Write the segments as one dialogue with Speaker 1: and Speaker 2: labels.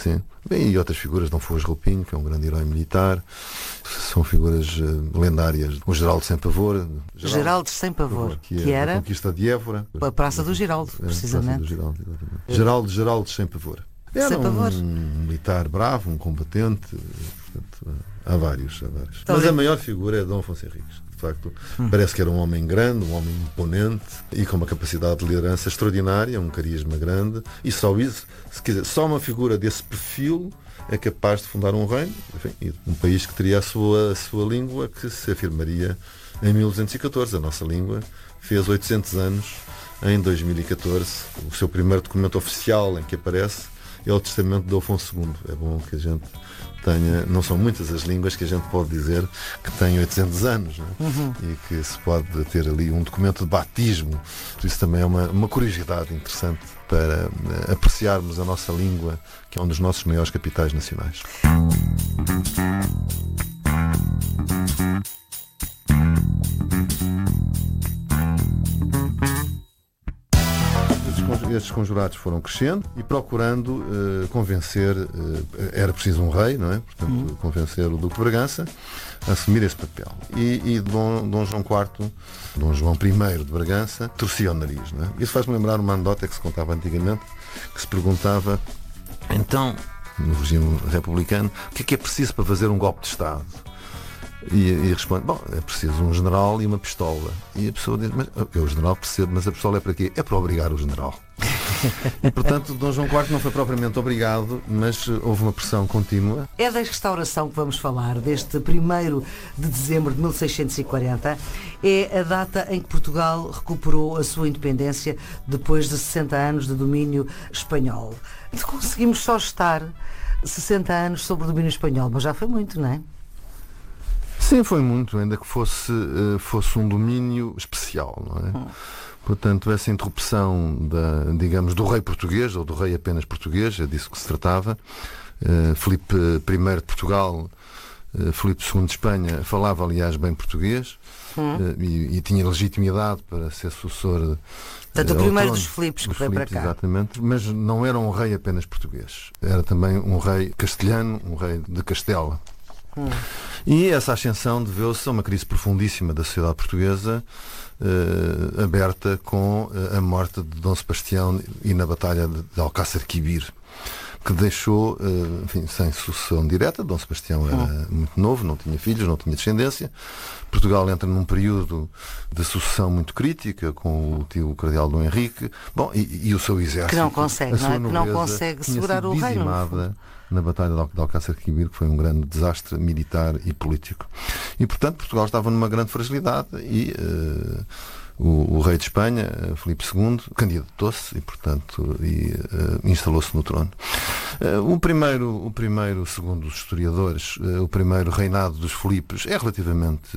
Speaker 1: Sim. Bem, e outras figuras, Dom Foz Roupinho, que é um grande herói militar. São figuras lendárias. O Geraldo Sem Pavor.
Speaker 2: Geraldo Sem Pavor, que era
Speaker 1: a conquista de Évora.
Speaker 2: A Praça do Geraldo, precisamente.
Speaker 1: Praça do Geraldo, exatamente. Geraldo Sem Pavor. Era um militar bravo, um combatente. Portanto, há vários. Mas a maior figura é Dom Afonso Henriques. De facto, parece que era um homem grande, um homem imponente e com uma capacidade de liderança extraordinária, um carisma grande. E só isso, se quiser, só uma figura desse perfil é capaz de fundar um reino, enfim, um país que teria a sua língua, que se afirmaria em 1214. A nossa língua fez 800 anos em 2014. O seu primeiro documento oficial em que aparece é o Testamento de Afonso II. É bom que a gente tenha, não são muitas as línguas que a gente pode dizer que têm 800 anos, não é? E que se pode ter ali um documento de batismo. Isso também é uma curiosidade interessante para apreciarmos a nossa língua, que é um dos nossos maiores capitais nacionais. Estes conjurados foram crescendo e procurando convencer, era preciso um rei, não é? Portanto, convencer o Duque de Bragança a assumir esse papel. E Dom João IV, Dom João I de Bragança, torcia o nariz, não é? Isso faz-me lembrar uma anedota que se contava antigamente, que se perguntava, então, no regime republicano, o que é preciso para fazer um golpe de Estado? E responde, bom, é preciso um general e uma pistola. E a pessoa diz, mas eu o general percebo, mas a pistola é para quê? É para obrigar o general. E portanto Dom João IV não foi propriamente obrigado, mas houve uma pressão contínua.
Speaker 2: É da restauração que vamos falar, deste 1º de dezembro de 1640. É a data em que Portugal recuperou a sua independência depois de 60 anos de domínio espanhol. Conseguimos só estar 60 anos sob o domínio espanhol, mas já foi muito, não é?
Speaker 1: Sim, foi muito, ainda que fosse um domínio especial, não é? Portanto, essa interrupção digamos, do rei português, ou do rei apenas português, é disso que se tratava. Filipe I de Portugal, Filipe II de Espanha, falava, aliás, bem português, e tinha legitimidade para ser sucessor.
Speaker 2: Portanto, o primeiro dos Filipes que foi para cá.
Speaker 1: Exatamente, mas não era um rei apenas português. Era também um rei castelhano, um rei de Castela. E essa ascensão deveu-se a uma crise profundíssima da sociedade portuguesa, aberta com a morte de Dom Sebastião e na Batalha de Alcácer Quibir, que deixou, enfim, sem sucessão direta. Dom Sebastião era muito novo, não tinha filhos, não tinha descendência. Portugal entra num período de sucessão muito crítica, com o tio cardeal Dom Henrique, bom, e o seu exército,
Speaker 2: que não consegue, não é? Que não consegue segurar o reino.
Speaker 1: Na Batalha de Alcácer Quibir, que foi um grande desastre militar e político. E, portanto, Portugal estava numa grande fragilidade e o rei de Espanha, Filipe II, candidatou-se e, portanto, instalou-se no trono. O primeiro, segundo os historiadores, o primeiro reinado dos Filipes é relativamente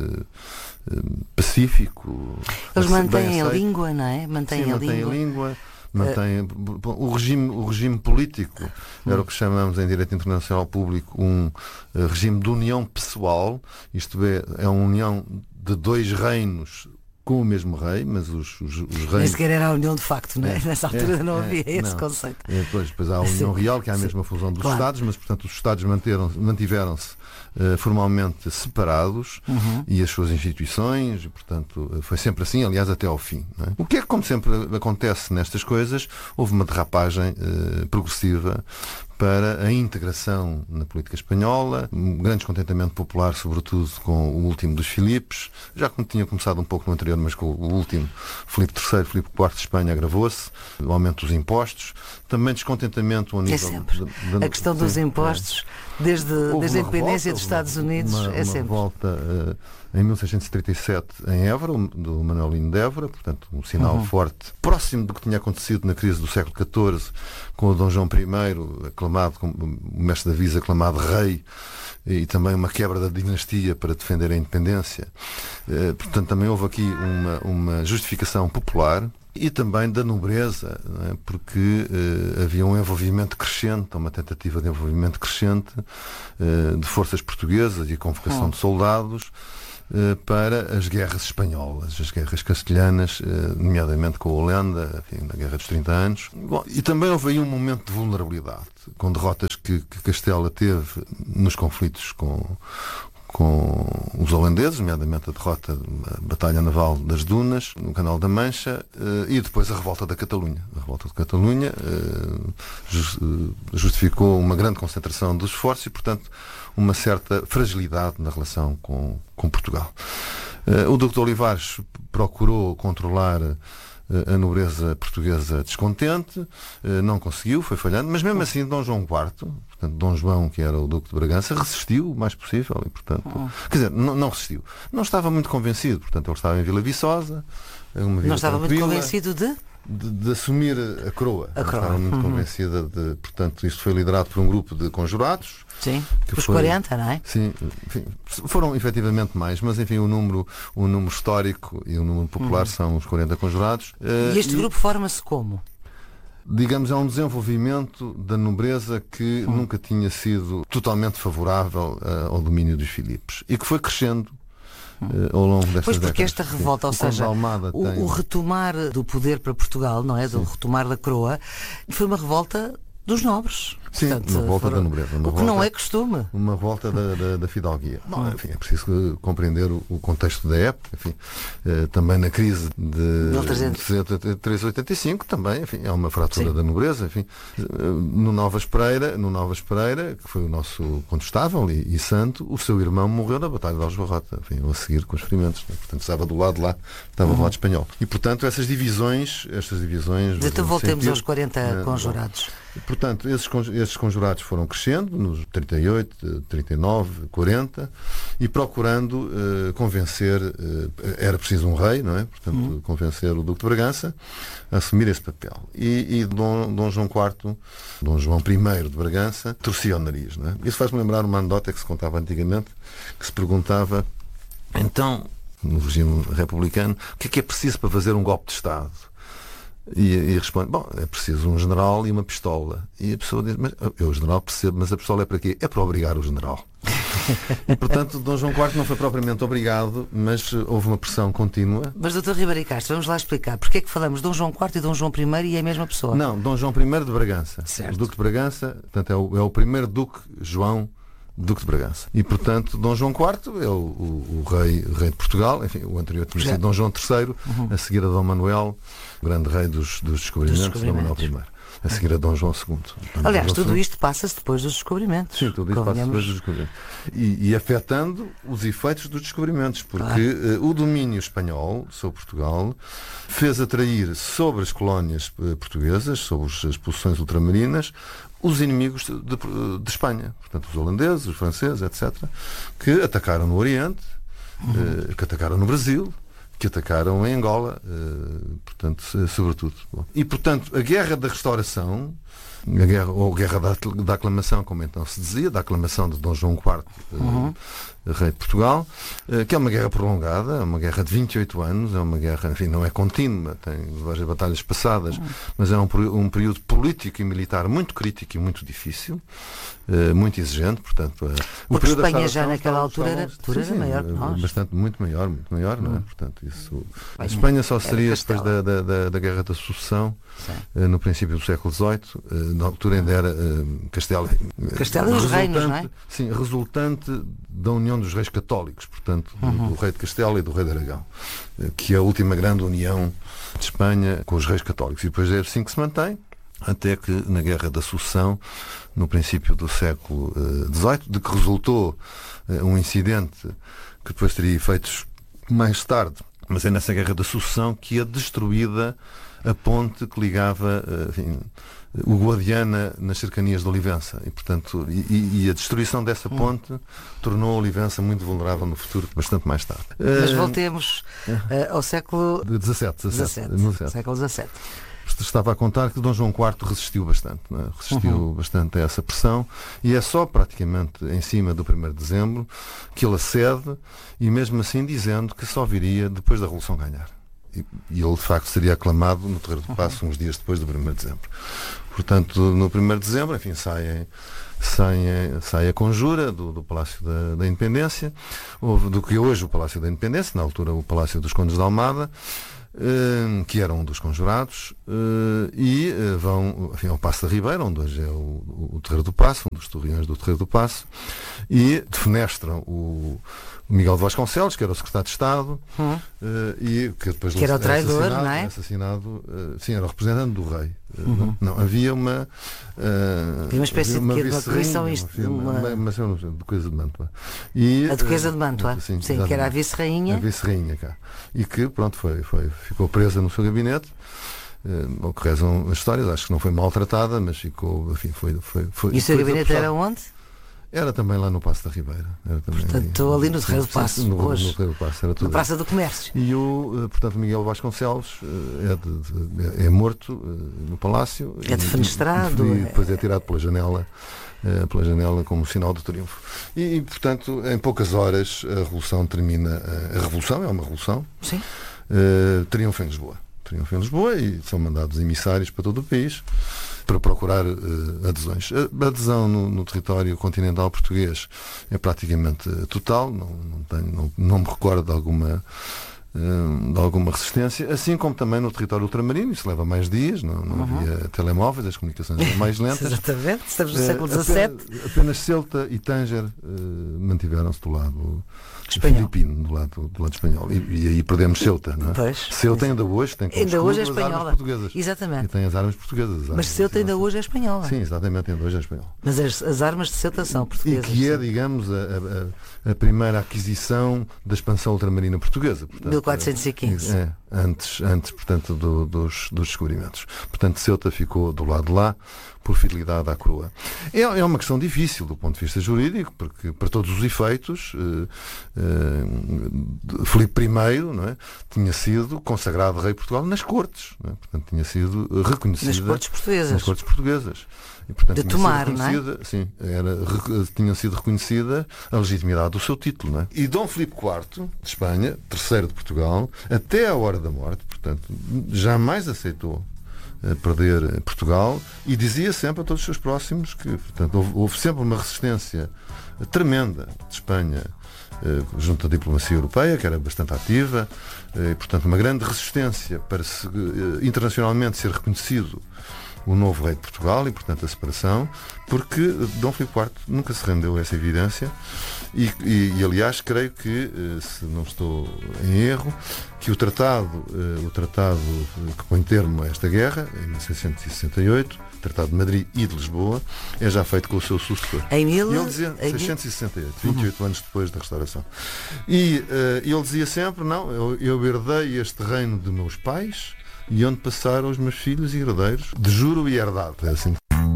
Speaker 1: pacífico.
Speaker 2: Eles mantêm a língua, não é? Mantêm a língua.
Speaker 1: Mantém o regime político, era o que chamamos em direito internacional público um regime de união pessoal, isto é uma união de dois reinos com o mesmo rei, mas os reis...
Speaker 2: Nem sequer era a união de facto, não é? Nessa altura não havia esse conceito.
Speaker 1: Depois há a união real, que é a mesma fusão dos Estados, mas portanto os Estados mantiveram-se formalmente separados, e as suas instituições, e portanto foi sempre assim, aliás, até ao fim, não é? O que é que, como sempre acontece nestas coisas, houve uma derrapagem progressiva para a integração na política espanhola, um grande descontentamento popular, sobretudo com o último dos Filipes, já como tinha começado um pouco no anterior, mas com o último, Filipe III, Filipe IV de Espanha, agravou-se, o aumento dos impostos, também descontentamento ao nível...
Speaker 2: É sempre. A questão dos impostos, desde a independência dos Estados Unidos, é sempre.
Speaker 1: Uma revolta em 1637 em Évora, do Manuelino de Évora, portanto um sinal forte, próximo do que tinha acontecido na crise do século XIV, com o Dom João I, aclamado, como o mestre da Visa, aclamado rei, e também uma quebra da dinastia para defender a independência. Portanto, também houve aqui uma justificação popular e também da nobreza, não é? Porque havia um envolvimento crescente, uma tentativa de envolvimento crescente de forças portuguesas e a convocação de soldados. para as guerras espanholas, as guerras castelhanas, nomeadamente com a Holanda, enfim, na Guerra dos 30 anos. Bom, e também houve aí um momento de vulnerabilidade, com derrotas que Castela teve nos conflitos com os holandeses, nomeadamente a derrota da Batalha Naval das Dunas, no Canal da Mancha, e depois a Revolta da Catalunha. A Revolta de Catalunha justificou uma grande concentração dos esforços e, portanto, uma certa fragilidade na relação com Portugal. O Duque de Olivares procurou controlar a nobreza portuguesa descontente, não conseguiu, foi falhando, mas mesmo assim Dom João IV, portanto Dom João, que era o Duque de Bragança, resistiu o mais possível e, portanto, quer dizer, não resistiu. Não estava muito convencido, portanto ele estava em Vila Viçosa,
Speaker 2: não estava muito convencido
Speaker 1: de assumir a coroa. Estava muito convencida de, portanto, isto foi liderado por um grupo de conjurados.
Speaker 2: Sim, os 40, não é?
Speaker 1: Sim, enfim, foram efetivamente mais, mas enfim, o número histórico e o número popular são os 40 conjurados.
Speaker 2: E este grupo forma-se como?
Speaker 1: Digamos, é um desenvolvimento da nobreza que nunca tinha sido totalmente favorável ao domínio dos Filipes e que foi crescendo ao longo destas décadas.
Speaker 2: Pois, porque esta revolta, ou seja, o retomar do poder para Portugal, não é? Do retomar da coroa, foi uma revolta dos nobres.
Speaker 1: Sim, portanto, uma volta da nobreza.
Speaker 2: O que não é costume.
Speaker 1: Uma volta da fidalguia. Bom, enfim, é preciso compreender o contexto da época. Enfim, também na crise de 1385, também, enfim, é uma fratura da nobreza. Enfim, no Novas Pereira, que foi o nosso condestável e santo, o seu irmão morreu na Batalha de Aljubarrota, enfim, a seguir com os ferimentos. Né? Portanto, estava do lado de lá, estava do lado espanhol. E, portanto, estas divisões.
Speaker 2: Então voltemos aos 40 conjurados.
Speaker 1: Portanto, esses conjurados foram crescendo nos 38, 39, 40 e procurando convencer, era preciso um rei, não é? Portanto, convencer o Duque de Bragança a assumir esse papel. E Dom João IV, Dom João I de Bragança, torcia o nariz, não é? Isso faz-me lembrar uma anedota que se contava antigamente, que se perguntava, então, no regime republicano, o que é preciso para fazer um golpe de Estado? E responde, bom, é preciso um general e uma pistola. E a pessoa diz, mas eu o general percebo, mas a pistola é para quê? É para obrigar o general. E, portanto, Dom João IV não foi propriamente obrigado, mas houve uma pressão contínua.
Speaker 2: Mas, Dr. Ribeiro Castro, vamos lá explicar. Porquê é que falamos de Dom João IV e Dom João I e é a mesma pessoa?
Speaker 1: Não, Dom João I de Bragança.
Speaker 2: Certo.
Speaker 1: O Duque de Bragança, portanto, é o primeiro Duque João Duque de Bragança. E, portanto, Dom João IV é o rei de Portugal. Enfim, o anterior tinha sido Dom João III, a seguir a Dom Manuel, o grande rei dos descobrimentos, Dom Manuel I. A seguir a Dom João II.
Speaker 2: Aliás, tudo isto passa-se depois dos descobrimentos.
Speaker 1: Sim, tudo isto passa-se depois dos descobrimentos. E afetando os efeitos dos descobrimentos, porque o domínio espanhol sobre Portugal fez atrair sobre as colónias portuguesas, sobre as posições ultramarinas, os inimigos de Espanha. Portanto, os holandeses, os franceses, etc., que atacaram no Oriente, que atacaram no Brasil, que atacaram em Angola, portanto, sobretudo. Bom. E, portanto, a Guerra da Restauração, ou Guerra da Aclamação, como então se dizia, da aclamação de Dom João IV, rei de Portugal, que é uma guerra prolongada, é uma guerra de 28 anos, é uma guerra, enfim, não é contínua, tem várias batalhas passadas, mas é um período político e militar muito crítico e muito difícil, muito exigente, portanto...
Speaker 2: Porque Espanha já naquela altura era maior que nós.
Speaker 1: Muito maior, não é? Portanto, isso... A Espanha só seria depois da Guerra da Sucessão, no princípio do século XVIII, na altura ainda era Castela
Speaker 2: e os reinos, não é?
Speaker 1: Sim, resultante da união dos reis católicos, portanto, do rei de Castela e do rei de Aragão, que é a última grande união de Espanha com os reis católicos. E depois é assim que se mantém, até que na Guerra da Sucessão, no princípio do século XVIII, de que resultou um incidente que depois teria efeitos mais tarde, mas é nessa Guerra da Sucessão que é destruída a ponte que ligava, enfim, o Guadiana nas cercanias de Olivença. E, portanto, e a destruição dessa ponte tornou a Olivença muito vulnerável no futuro, bastante mais tarde.
Speaker 2: Mas voltemos ao século
Speaker 1: XVII.
Speaker 2: Século XVII.
Speaker 1: Estava a contar que Dom João IV resistiu bastante, não é? Resistiu bastante a essa pressão, e é só praticamente em cima do 1º de dezembro que ele acede, e mesmo assim dizendo que só viria depois da Revolução ganhar. E ele de facto seria aclamado no Terreiro do Paço uns dias depois do 1º de dezembro. Portanto, no 1º de dezembro, enfim, sai a conjura do Palácio da Independência, do que é hoje o Palácio da Independência, na altura o Palácio dos Condes de Almada, que era um dos conjurados, e vão, enfim, ao Paço da Ribeira, onde hoje é o Terreiro do Paço, um dos torreões do Terreiro do Paço, e defenestram o Miguel de Vasconcelos, que era o secretário de Estado, e que depois
Speaker 2: que era o traidor,
Speaker 1: não
Speaker 2: é?
Speaker 1: Assassinado, sim, era o representante do rei. Não, havia uma
Speaker 2: espécie de correção
Speaker 1: mas eu não sei, Duquesa de Mantua.
Speaker 2: A Duquesa de Mantua, sim, que era a vice-rainha.
Speaker 1: A vice-rainha cá. E que, pronto, ficou presa no seu gabinete. O que rezam as histórias, acho que não foi maltratada, mas ficou, enfim, foi.
Speaker 2: E o seu gabinete era onde?
Speaker 1: Era também lá no Paço da Ribeira.
Speaker 2: Portanto, ali no Terreiro do Paço, hoje.
Speaker 1: No Terreiro do Paço, era tudo.
Speaker 2: Na Praça do Comércio.
Speaker 1: E portanto, Miguel Vasconcelos é morto no Palácio.
Speaker 2: É defenestrado.
Speaker 1: E depois é tirado pela janela como sinal de triunfo. E, portanto, em poucas horas a Revolução termina. A Revolução é uma revolução.
Speaker 2: Sim.
Speaker 1: Triunfa em Lisboa. Triunfa em Lisboa e são mandados emissários para todo o país para procurar adesões. A adesão no território continental português é praticamente total, não me recordo de alguma resistência, assim como também no território ultramarino. Isso leva mais dias, não havia telemóveis, as comunicações eram mais lentas.
Speaker 2: Exatamente, estamos no século XVII.
Speaker 1: Apenas Ceuta e Tânger mantiveram-se do lado filipino, do lado espanhol. E aí perdemos Ceuta, não é?
Speaker 2: Pois,
Speaker 1: Ceuta ainda hoje tem
Speaker 2: ainda hoje é espanhola.
Speaker 1: Armas portuguesas.
Speaker 2: Exatamente.
Speaker 1: E tem as armas portuguesas.
Speaker 2: Mas Ceuta ainda hoje é espanhola.
Speaker 1: Sim, exatamente, ainda hoje é espanhola.
Speaker 2: Mas as armas de Ceuta são portuguesas.
Speaker 1: E que é, digamos, a primeira aquisição da expansão ultramarina portuguesa. Portanto,
Speaker 2: 1415.
Speaker 1: Antes, portanto, dos descobrimentos. Portanto, Ceuta ficou do lado de lá por fidelidade à coroa. É uma questão difícil do ponto de vista jurídico, porque, para todos os efeitos, Filipe I, não é, tinha sido consagrado rei de Portugal nas cortes, não é? Portanto, tinha sido reconhecido
Speaker 2: nas cortes
Speaker 1: portuguesas. E, portanto,
Speaker 2: de Tomar, não é?
Speaker 1: Sim, tinha sido reconhecida a legitimidade do seu título, não é? E Dom Filipe IV de Espanha, terceiro de Portugal, até à hora da morte, portanto, jamais aceitou perder Portugal, e dizia sempre a todos os seus próximos que, portanto, houve sempre uma resistência tremenda de Espanha junto à diplomacia europeia, que era bastante ativa, e, portanto, uma grande resistência para internacionalmente ser reconhecido o novo rei de Portugal e, portanto, a separação, porque Dom Filipe IV nunca se rendeu a essa evidência e aliás, creio que, se não estou em erro, que o tratado que põe termo a esta guerra, em 1668, Tratado de Madrid e de Lisboa, é já feito com o seu sucessor.
Speaker 2: Em
Speaker 1: ele dizia 668, 28 anos depois da restauração. E ele dizia sempre, não, eu herdei este reino de meus pais, e onde passaram os meus filhos e herdeiros, de juro e herdado. É assim.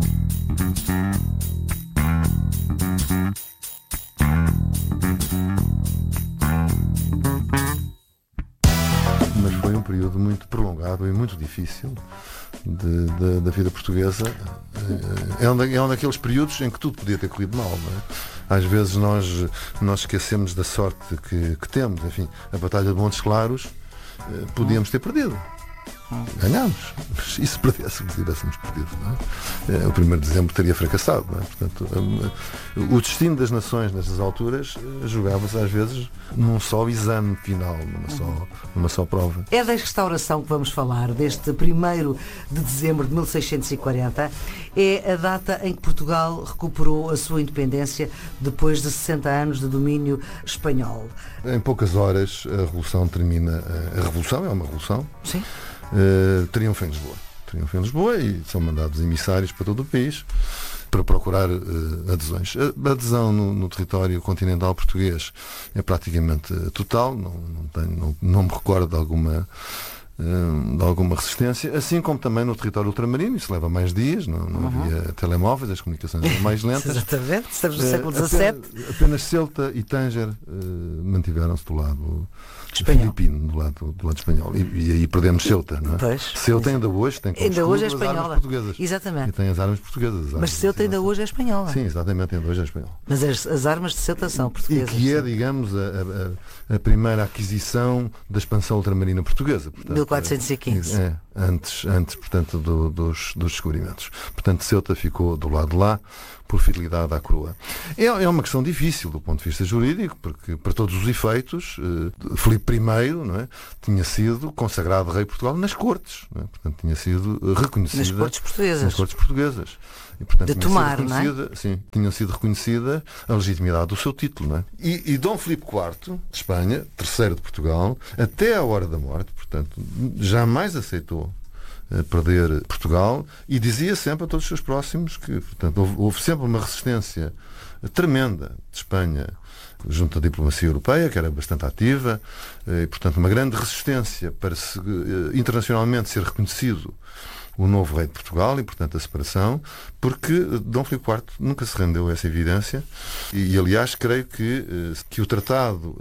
Speaker 1: Mas foi um período muito prolongado e muito difícil da vida portuguesa. É um daqueles períodos em que tudo podia ter corrido mal, não é? Às vezes nós esquecemos da sorte que temos. Enfim, a Batalha de Montes Claros podíamos ter perdido. Ganhámos. E se tivéssemos perdido, não é? O 1º de dezembro teria fracassado, não é? Portanto, o destino das nações nestas alturas jogava-se às vezes num só exame final, numa só prova.
Speaker 2: É da restauração que vamos falar, deste 1º de dezembro de 1640. É a data em que Portugal recuperou a sua independência depois de 60 anos de domínio espanhol.
Speaker 1: Em poucas horas a Revolução termina. A Revolução é uma revolução.
Speaker 2: Sim.
Speaker 1: Triunfa em Lisboa e são mandados emissários para todo o país para procurar adesões. A adesão no território continental português é praticamente total, não me recordo de alguma resistência, assim como também no território ultramarino. Isso leva mais dias, não havia telemóveis, as comunicações eram mais lentas.
Speaker 2: Exatamente, estamos no século XVII.
Speaker 1: Apenas Ceuta e Tânger mantiveram-se do lado filipino, do lado espanhol. E aí perdemos Ceuta, não é?
Speaker 2: Pois,
Speaker 1: Ceuta ainda hoje tem
Speaker 2: ainda hoje é espanhola.
Speaker 1: Armas portuguesas.
Speaker 2: Exatamente.
Speaker 1: E tem as armas portuguesas.
Speaker 2: Mas Ceuta ainda hoje é espanhola.
Speaker 1: Sim, exatamente, ainda hoje é espanhola.
Speaker 2: Mas as armas de Ceuta são portuguesas.
Speaker 1: E que é, digamos, a primeira aquisição da expansão ultramarina portuguesa. Portanto,
Speaker 2: 1415.
Speaker 1: Antes portanto, dos descobrimentos. Portanto, Ceuta ficou do lado de lá por fidelidade à coroa. É uma questão difícil do ponto de vista jurídico, porque, para todos os efeitos, Filipe I, não é, tinha sido consagrado rei de Portugal nas cortes, não é? Portanto, tinha sido reconhecido
Speaker 2: nas cortes portuguesas.
Speaker 1: E, portanto,
Speaker 2: de tomar, não é?
Speaker 1: Sim, tinha sido reconhecida a legitimidade do seu título, não é? E Dom Filipe IV de Espanha, terceiro de Portugal, até à hora da morte, portanto, jamais aceitou perder Portugal, e dizia sempre a todos os seus próximos que, portanto, houve sempre uma resistência tremenda de Espanha junto à diplomacia europeia, que era bastante ativa, e, portanto, uma grande resistência para internacionalmente ser reconhecido o novo rei de Portugal e, portanto, a separação, porque Dom Filipe IV nunca se rendeu a essa evidência e aliás, creio que o tratado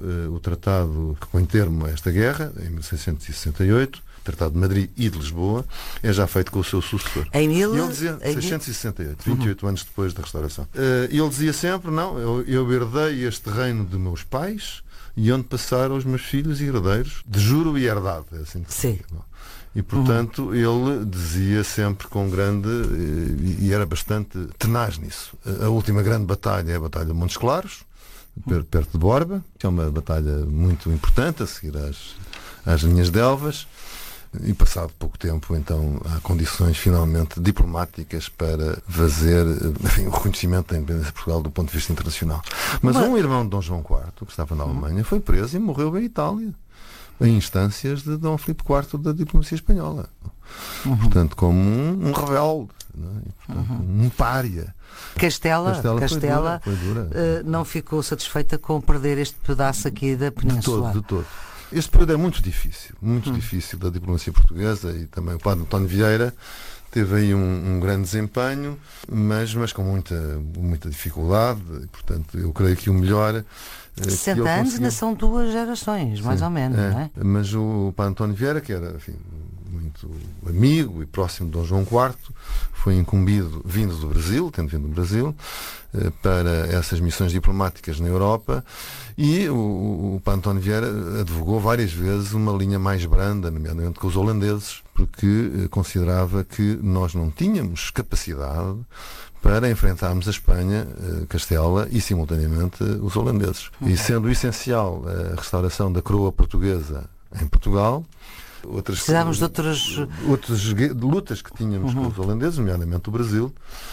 Speaker 1: que põe termo a esta guerra, em 1668, Tratado de Madrid e de Lisboa, é já feito com o seu sucessor.
Speaker 2: Em
Speaker 1: ele dizia 668, 28 anos depois da restauração. Ele dizia sempre, não, eu herdei este reino de meus pais e onde passaram os meus filhos e herdeiros, de juro e herdade. É assim que
Speaker 2: sim.
Speaker 1: E, portanto, ele dizia sempre com grande... e era bastante tenaz nisso. A última grande batalha é a Batalha de Montes Claros, perto de Borba, que é uma batalha muito importante, a seguir às linhas de Elvas. E, passado pouco tempo, então, há condições finalmente diplomáticas para fazer, enfim, o reconhecimento da independência de Portugal do ponto de vista internacional. Mas um irmão de Dom João IV, que estava na Alemanha, foi preso e morreu em Itália, em instâncias de Dom Filipe IV da diplomacia espanhola. Portanto, como um rebelde, não é? E, portanto, um pária.
Speaker 2: Castela
Speaker 1: foi dura.
Speaker 2: Não ficou satisfeita com perder este pedaço aqui da Península.
Speaker 1: De todo. Este período é muito difícil da diplomacia portuguesa, e também o padre António Vieira teve aí um grande desempenho, mas com muita dificuldade, e, portanto, eu creio que o melhor...
Speaker 2: 60 anos ainda são 2 gerações, mais ou menos, não é?
Speaker 1: Mas o padre António Vieira, que era, enfim, muito amigo e próximo de Dom João IV, foi incumbido, tendo vindo do Brasil, para essas missões diplomáticas na Europa, e o padre António Vieira advogou várias vezes uma linha mais branda, nomeadamente com os holandeses, porque considerava que nós não tínhamos capacidade para enfrentarmos a Espanha, Castela e, simultaneamente, os holandeses. E sendo essencial a restauração da coroa portuguesa em Portugal,
Speaker 2: precisávamos de
Speaker 1: outras lutas que tínhamos com os holandeses, nomeadamente o Brasil,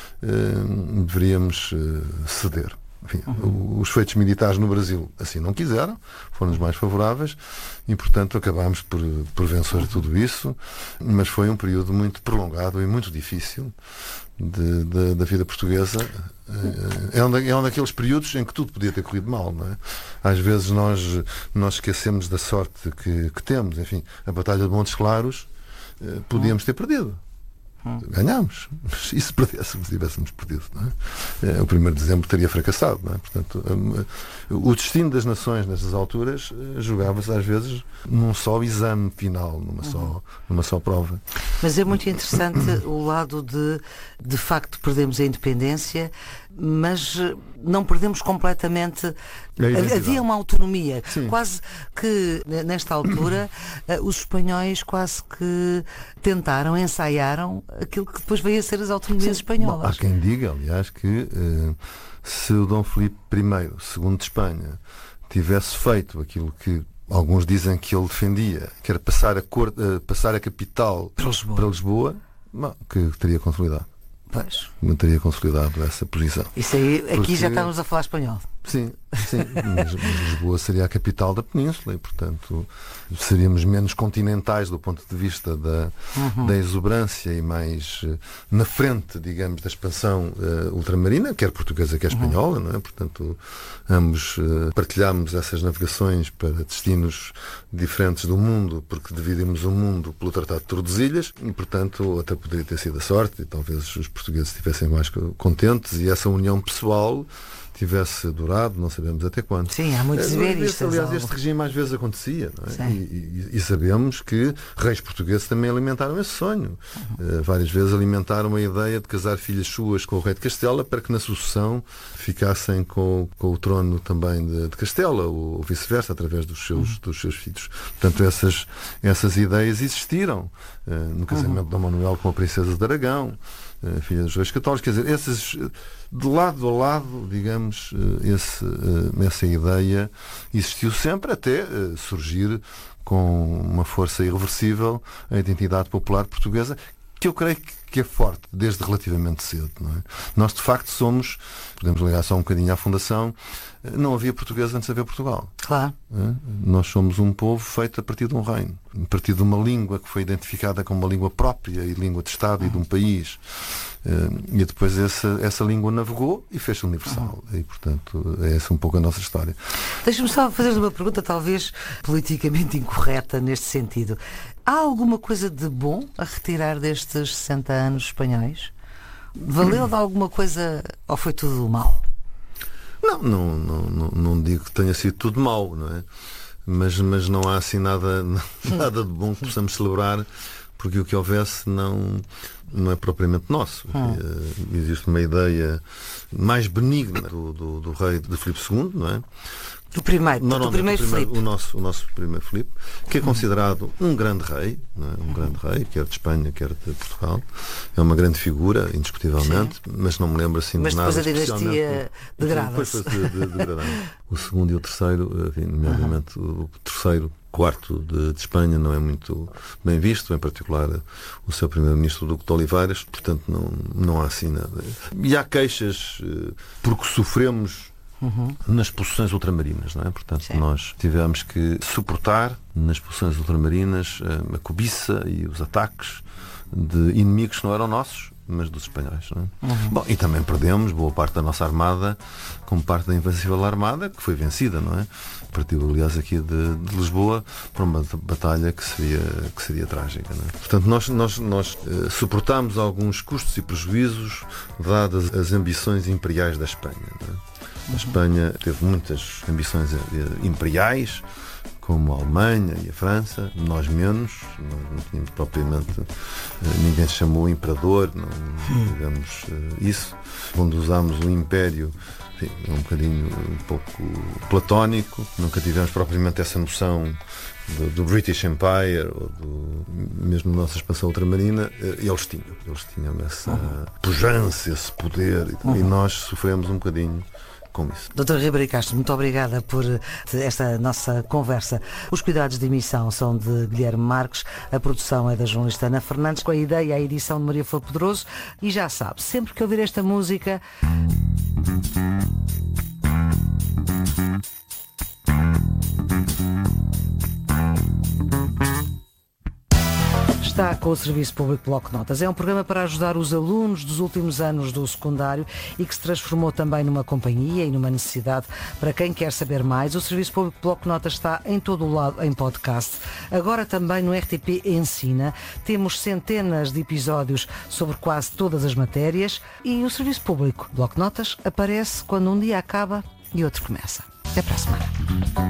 Speaker 1: deveríamos ceder. Enfim, os feitos militares no Brasil assim não quiseram, foram os mais favoráveis, e, portanto, acabámos por vencer tudo isso, mas foi um período muito prolongado e muito difícil da vida portuguesa. É um daqueles períodos em que tudo podia ter corrido mal, não é? Às vezes nós esquecemos da sorte que temos. Enfim, a Batalha de Montes Claros podíamos ter perdido. Ganhámos. Mas e se tivéssemos perdido, não é? O 1º de dezembro teria fracassado, não é? Portanto, o destino das nações nessas alturas jogava-se às vezes num só exame final, numa só prova.
Speaker 2: Mas é muito interessante o lado de facto perdemos a independência, mas não perdemos completamente. Havia uma autonomia. Sim. Quase que nesta altura os espanhóis quase que tentaram, ensaiaram aquilo que depois veio a ser as autonomias espanholas.
Speaker 1: Bom, há quem diga, aliás, que se o Dom Filipe I, segundo de Espanha, tivesse feito aquilo que alguns dizem que ele defendia, que era passar a capital para Lisboa, que teria consolidado.
Speaker 2: Pois.
Speaker 1: Não teria consolidado essa posição.
Speaker 2: Isso aí, aqui já estamos a falar espanhol.
Speaker 1: Sim, mas Lisboa seria a capital da Península e, portanto, seríamos menos continentais do ponto de vista da exuberância e mais na frente, digamos, da expansão ultramarina, quer portuguesa, quer espanhola, não é? Portanto, ambos partilhámos essas navegações para destinos diferentes do mundo, porque dividimos o mundo pelo Tratado de Tordesilhas, e, portanto, outra poderia ter sido a sorte, e talvez os portugueses estivessem mais contentes, e essa união pessoal tivesse durado, não sabemos até quando.
Speaker 2: Sim, há muitos iberistas.
Speaker 1: Aliás, este regime às vezes acontecia, não é? E sabemos que reis portugueses também alimentaram esse sonho. Várias vezes alimentaram a ideia de casar filhas suas com o rei de Castela para que na sucessão ficassem com o trono também de Castela, ou vice-versa, através dos seus filhos. Portanto, essas ideias existiram no casamento de Dom Manuel com a princesa de Aragão, filha dos reis católicos. Quer dizer, esses, de lado a lado, digamos, essa ideia existiu sempre, até surgir com uma força irreversível a identidade popular portuguesa, que eu creio que é forte desde relativamente cedo, não é? Nós, de facto, podemos ligar só um bocadinho à fundação, não havia português antes de haver Portugal. Claro. Nós somos um povo feito a partir de um reino, a partir de uma língua que foi identificada como uma língua própria e língua de Estado e de um país. E depois essa língua navegou e fez-se universal. E, portanto, é essa um pouco a nossa história.
Speaker 2: Deixa-me só fazer uma pergunta, talvez politicamente incorreta neste sentido. Há alguma coisa de bom a retirar destes 60 anos espanhóis? Valeu de alguma coisa ou foi tudo mau?
Speaker 1: Não digo que tenha sido tudo mau, não é? Mas não há assim nada de bom que possamos celebrar, porque o que houvesse não é propriamente nosso. Existe uma ideia mais benigna do rei de Filipe II, não é?
Speaker 2: Do primeiro Filipe.
Speaker 1: O nosso primeiro Filipe, que é considerado um grande rei, não é? Um grande rei, quer de Espanha, quer de Portugal. É uma grande figura, indiscutivelmente, mas não me lembro assim de nada.
Speaker 2: Mas depois a dinastia degrada-se.
Speaker 1: O segundo e o terceiro, enfim, nomeadamente o terceiro, quarto de Espanha, não é muito bem visto, em particular o seu primeiro-ministro, Duque de Oliveiras, portanto não há assim nada. E há queixas porque sofremos nas possessões ultramarinas, não é? Portanto, nós tivemos que suportar nas possessões ultramarinas a cobiça e os ataques de inimigos que não eram nossos, mas dos espanhóis, não é? Bom, e também perdemos boa parte da nossa armada como parte da invencível armada, que foi vencida, não é? Partiu, aliás, aqui de Lisboa para uma batalha que seria trágica, não é? Portanto, nós suportámos alguns custos e prejuízos dadas as ambições imperiais da Espanha, não é? A Espanha teve muitas ambições imperiais, como a Alemanha e a França, nós menos. Nós não tínhamos propriamente, ninguém se chamou imperador, não tivemos isso. Quando usámos o império, enfim, é um pouco platónico, nunca tivemos propriamente essa noção do British Empire ou mesmo da nossa expansão ultramarina. Eles tinham essa pujança, esse poder, e nós sofremos um bocadinho com isso.
Speaker 2: Dr. Ribeiro Castro, muito obrigada por esta nossa conversa. Os cuidados de emissão são de Guilherme Marques, a produção é da jornalista Ana Fernandes, com a ideia e a edição de Maria Flor Pedroso. E já sabe, sempre que ouvir esta música, está com o Serviço Público Bloco de Notas. É um programa para ajudar os alunos dos últimos anos do secundário e que se transformou também numa companhia e numa necessidade para quem quer saber mais. O Serviço Público Bloco de Notas está em todo o lado em podcast. Agora também no RTP Ensina. Temos centenas de episódios sobre quase todas as matérias e o Serviço Público Bloco de Notas aparece quando um dia acaba e outro começa. Até para a semana.